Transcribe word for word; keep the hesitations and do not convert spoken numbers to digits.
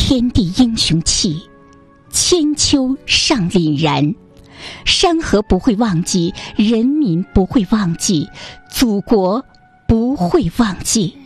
天地英雄气，千秋尚凛然。山河不会忘记，人民不会忘记，祖国不会忘记。